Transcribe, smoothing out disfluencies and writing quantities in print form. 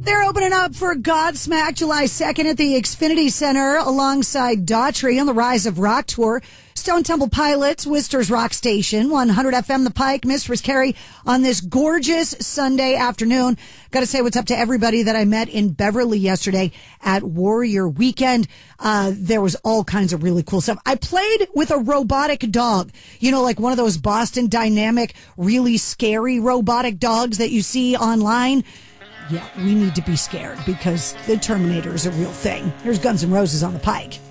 They're opening up for Godsmack July 2nd at the Xfinity Center alongside Daughtry on the Rise of Rock Tour. Stone Temple Pilots, Worcester's Rock Station, 100 FM The Pike, Mistress Carrie on this gorgeous Sunday afternoon. Got to say what's up to everybody that I met in Beverly yesterday at Warrior Weekend. There was all kinds of really cool stuff. I played with a robotic dog, you know, like one of those Boston Dynamic, really scary robotic dogs that you see online. Yeah, we need to be scared because the Terminator is a real thing. Here's Guns N' Roses on the Pike.